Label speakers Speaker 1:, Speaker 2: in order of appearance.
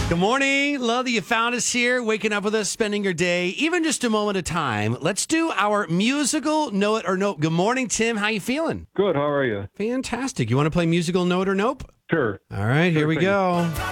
Speaker 1: Good morning. Love that you found us here, waking up with us, spending your day, even just a moment of time. Let's do our musical Know It or Nope. Good morning, Tim. How you feeling?
Speaker 2: Good. How are you?
Speaker 1: Fantastic. You want to play musical Know It or Nope?
Speaker 2: Sure.
Speaker 1: All right, here we
Speaker 2: thing.
Speaker 1: go.